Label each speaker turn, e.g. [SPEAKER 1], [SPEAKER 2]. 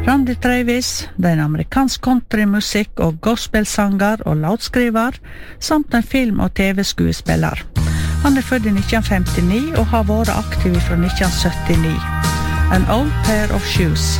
[SPEAKER 1] Randy Travis, den amerikansk countrymusikk- og gospelsanger og låtskriver, samt en film- og TV-skuespiller. Han født i 1959 og har vært aktiv fra 1979. An Old Pair of Shoes.